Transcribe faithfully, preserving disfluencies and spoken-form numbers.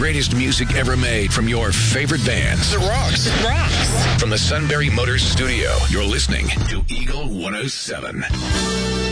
greatest music ever made from your favorite bands. It rocks. It rocks. From the Sunbury Motors studio, you're listening to Eagle one oh seven.